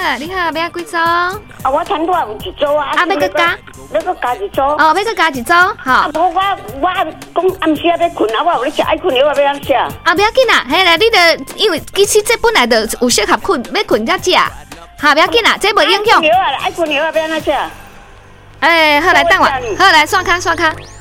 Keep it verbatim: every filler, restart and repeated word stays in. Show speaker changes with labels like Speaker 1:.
Speaker 1: 好，你好，要几组？
Speaker 2: 啊，我餐桌有一组啊。
Speaker 1: 啊，要搁加？
Speaker 2: 要搁加一组。
Speaker 1: 哦，要搁加一组，好。啊，
Speaker 2: 无我我讲暗时要困啊，我有咧食爱困药，我要安食。
Speaker 1: 啊，不要紧啦，嘿啦，你着因为其实这本来就有适合困，要困才食。好，不要紧啦，这无影响。
Speaker 2: 爱困药啊，爱困药要安怎食？
Speaker 1: 哎，好来等我，好来刷卡刷卡。